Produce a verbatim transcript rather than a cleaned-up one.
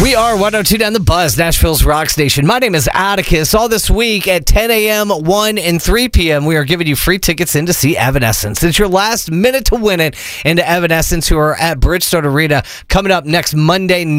We are one oh two down the Buzz, Nashville's rock station. My name is Atticus. All this week at ten a.m., one, and three p.m., we are giving you free tickets in to see Evanescence. It's your last minute to win it into Evanescence, who are at Bridgestone Arena coming up next Monday